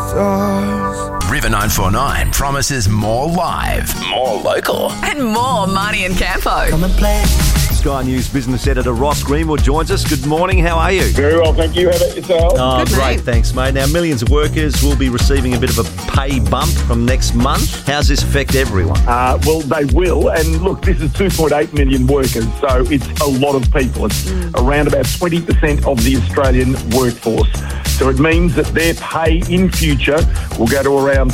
stars. River 949 promises more live, more local. And more Marnie and Campo. Come and play. Sky News business editor Ross Greenwood joins us. Good morning, how are you? Very well, thank you. How about yourself? Oh, Good, great, mate. thanks, mate. Now, millions of workers will be receiving a bit of a pay bump from next month. How's this affect everyone? Well, they will. And look, this is 2.8 million workers, so it's a lot of people. It's around about 20% of the Australian workforce. So it means that their pay in future will go to around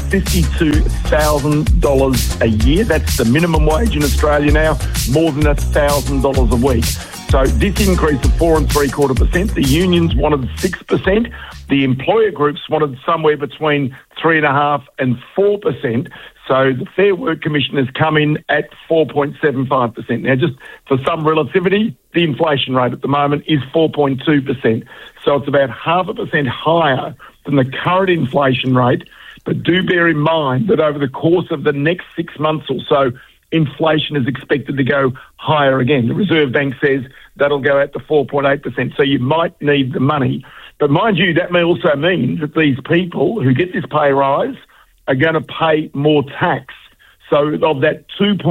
$52,000 a year. That's the minimum wage in Australia now, more than $1,000 a week. So this increase of 4.75%, the unions wanted 6%. The employer groups wanted somewhere between 3.5% and 4%. So the Fair Work Commission has come in at 4.75%. Now, just for some relativity, the inflation rate at the moment is 4.2%. So it's about 0.5% higher than the current inflation rate. But do bear in mind that over the course of the next 6 months or so, inflation is expected to go higher again. The Reserve Bank says that'll go out to 4.8%. So you might need the money. But mind you, that may also mean that these people who get this pay rise are going to pay more tax. So of that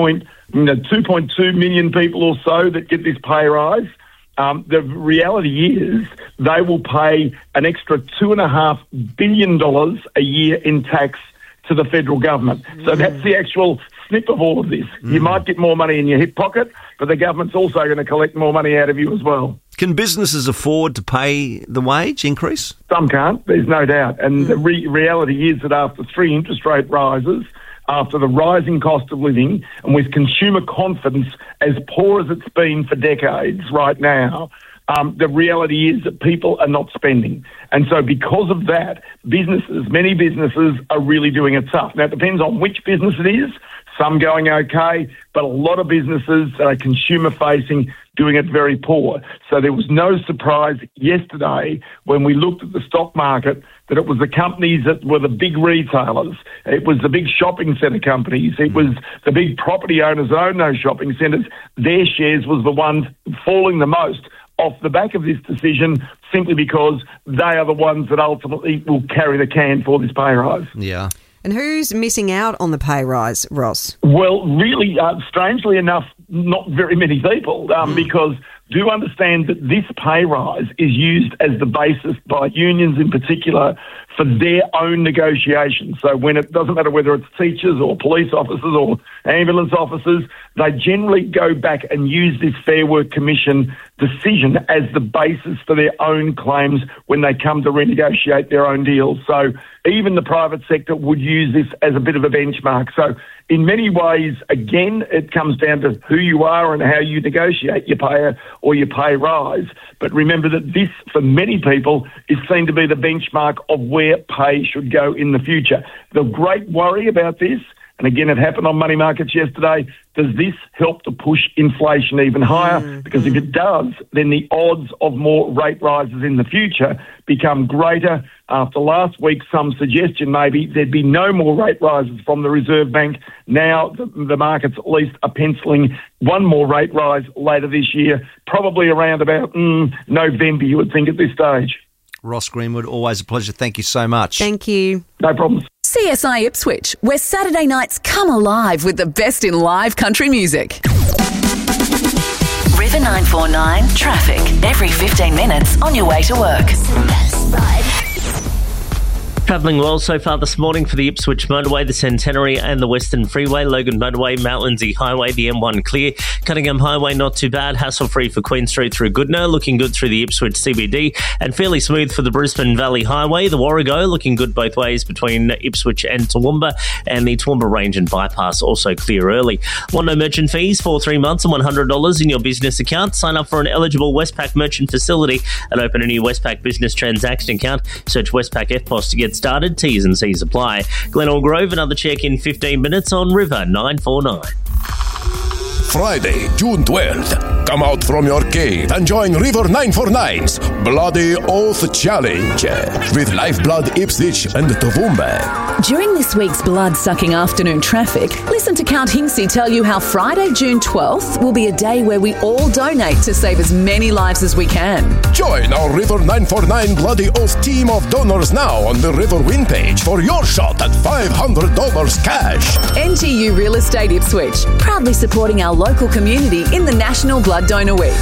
2.2 million people or so that get this pay rise, the reality is they will pay an extra $2.5 billion a year in tax to the federal government. So that's the actual snip of all of this. You might get more money in your hip pocket, but the government's also going to collect more money out of you as well. Can businesses afford to pay the wage increase? Some can't, there's no doubt. And the reality is that after 3 interest rate rises, after the rising cost of living, and with consumer confidence as poor as it's been for decades right now, the reality is that people are not spending. And so because of that, many businesses are really doing it tough. Now, it depends on which business it is. Some going okay, but a lot of businesses that are consumer-facing doing it very poor. So there was no surprise yesterday when we looked at the stock market that it was the companies that were the big retailers. It was the big shopping centre companies. It was the big property owners that own those shopping centres. Their shares was the ones falling the most off the back of this decision, simply because they are the ones that ultimately will carry the can for this pay rise. Yeah. And who's missing out on the pay rise, Ross? Well, really, strangely enough, not very many people, because do understand that this pay rise is used as the basis by unions in particular for their own negotiations. So when it doesn't matter whether it's teachers or police officers or ambulance officers, they generally go back and use this Fair Work Commission decision as the basis for their own claims when they come to renegotiate their own deals. So even the private sector would use this as a bit of a benchmark. So in many ways, again, it comes down to who you are and how you negotiate your pay or your pay rise. But remember that this, for many people, is seen to be the benchmark of where pay should go in the future. The great worry about this, and again, it happened on money markets yesterday, does this help to push inflation even higher? Because if it does, then the odds of more rate rises in the future become greater. After last week, some suggestion maybe there'd be no more rate rises from the Reserve Bank. Now the markets at least are penciling one more rate rise later this year, probably around about November, you would think, at this stage. Ross Greenwood, always a pleasure. Thank you so much. Thank you. No problems. CSI Ipswich, where Saturday nights come alive with the best in live country music. River 949 traffic every 15 minutes on your way to work. Travelling well so far this morning for the Ipswich Motorway, the Centenary and the Western Freeway, Logan Motorway, Mount Lindsay Highway, the M1 clear. Cunningham Highway not too bad, hassle-free for Queen Street through Goodna, looking good through the Ipswich CBD, and fairly smooth for the Brisbane Valley Highway. The Warrego looking good both ways between Ipswich and Toowoomba, and the Toowoomba Range and Bypass also clear early. Want no merchant fees for 3 months and $100 in your business account? Sign up for an eligible Westpac merchant facility and open a new Westpac business transaction account. Search Westpac FPOS to get started. T's and C's apply. Glenelg Grove, another check in 15 minutes on River 949. Friday, June 12th. Come out from your cave and join River 949's Bloody Oath Challenge with Lifeblood Ipswich and Toowoomba. During this week's blood-sucking afternoon traffic, listen to Count Hinksey tell you how Friday, June 12th will be a day where we all donate to save as many lives as we can. Join our River 949 Bloody Oath team of donors now on the River Win page for your shot at $500 cash. NTU Real Estate Ipswich, proudly supporting our local community in the National Blood Donor Week.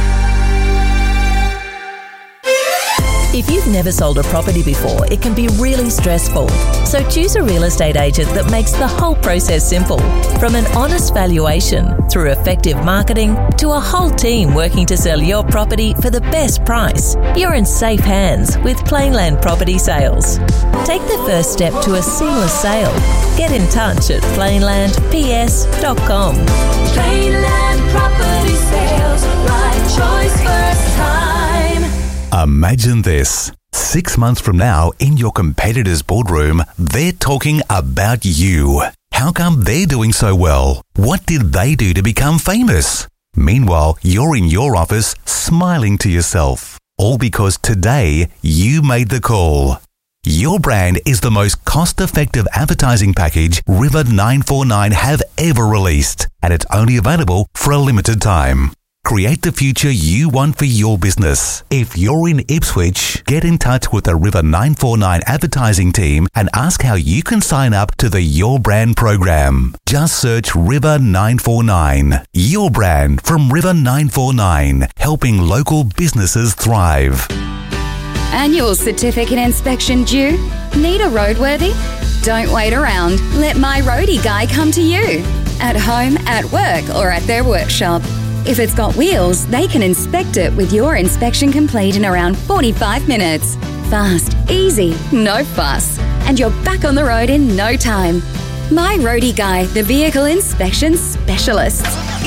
If you've never sold a property before, it can be really stressful. So choose a real estate agent that makes the whole process simple. From an honest valuation, through effective marketing, to a whole team working to sell your property for the best price. You're in safe hands with Plainland Property Sales. Take the first step to a seamless sale. Get in touch at plainlandps.com. Plainland Property Sales, right choice first time. Imagine this. 6 months from now, in your competitor's boardroom, they're talking about you. How come they're doing so well? What did they do to become famous? Meanwhile, you're in your office smiling to yourself. All because today you made the call. Your brand is the most cost-effective advertising package River 949 have ever released, and it's only available for a limited time. Create the future you want for your business. If you're in Ipswich, get in touch with the River 949 advertising team and ask how you can sign up to the Your Brand program. Just search River 949. Your brand from River 949, helping local businesses thrive. Annual certificate inspection due? Need a roadworthy? Don't wait around. Let My Roadie Guy come to you. At home, at work, or at their workshop. If it's got wheels, they can inspect it with your inspection complete in around 45 minutes. Fast, easy, no fuss. And you're back on the road in no time. My Roadie Guy, the vehicle inspection specialist.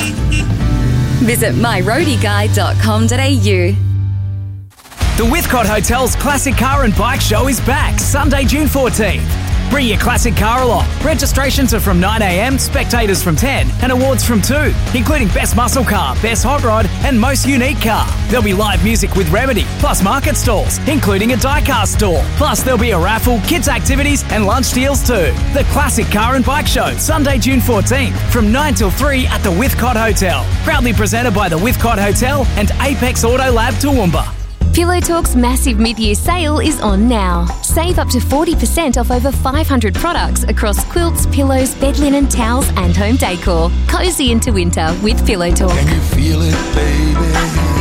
Visit myroadieguy.com.au. The Withcott Hotel's Classic Car and Bike Show is back Sunday, June 14th. Bring your classic car along. Registrations are from 9 a.m, spectators from 10, and awards from 2, including Best Muscle Car, Best Hot Rod, and Most Unique Car. There'll be live music with Remedy, plus market stalls, including a die-cast stall. Plus, there'll be a raffle, kids' activities, and lunch deals too. The Classic Car and Bike Show, Sunday, June 14th, from 9 till 3 at the Withcott Hotel. Proudly presented by the Withcott Hotel and Apex Auto Lab Toowoomba. Pillow Talk's massive mid-year sale is on now. Save up to 40% off over 500 products across quilts, pillows, bed linen, towels and home decor. Cozy into winter with Pillow Talk. Can you feel it, baby?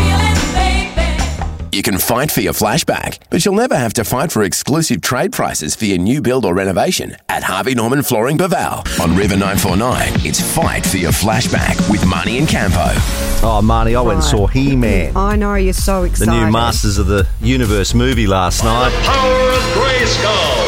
You can fight for your flashback, but you'll never have to fight for exclusive trade prices for your new build or renovation at Harvey Norman Flooring Baval. On River 949, it's Fight for Your Flashback with Marnie and Campo. Oh, Marnie, I went and saw He-Man. I know, you're so excited. The new Masters of the Universe movie last night. Power of Grayskull.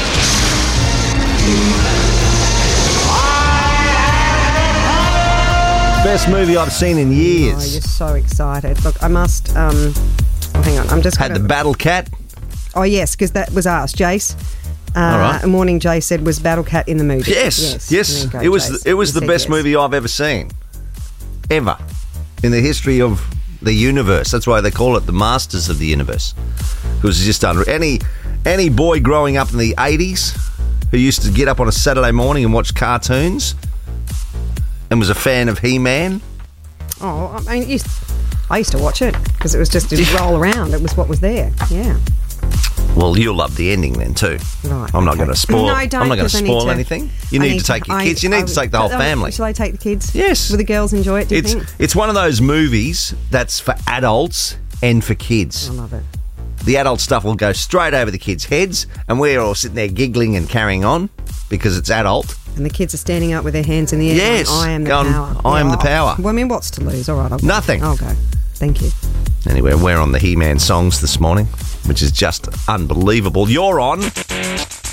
Best movie I've seen in years. Oh, you're so excited. Look, I must... hang on, I'm just... Had the Battle Cat? Oh, yes, because that was asked, Jace. All right. Morning Jace said, was Battle Cat in the movie? Yes. Go, It was the best movie I've ever seen. Ever. In the history of the universe. That's why they call it the Masters of the Universe. It was just any boy growing up in the 80s who used to get up on a Saturday morning and watch cartoons and was a fan of He-Man. Oh, I mean, I used to watch it because it was just roll around. It was what was there. Yeah. Well, you'll love the ending then too. Right. I'm not going to spoil. No, I'm not going to spoil anything. You need to take your kids. You need to take the whole family. Shall I take the kids? Yes. Will the girls enjoy it? Do you think? It's one of those movies that's for adults and for kids. I love it. The adult stuff will go straight over the kids' heads, and we're all sitting there giggling and carrying on because it's adult. And the kids are standing up with their hands in the air. Yes. Going, I am the Going, power. I am the power. Well, I mean, what's to lose? All right. I'll go. Nothing. I'll go. Thank you. Anyway, we're on the He-Man songs this morning, which is just unbelievable. You're on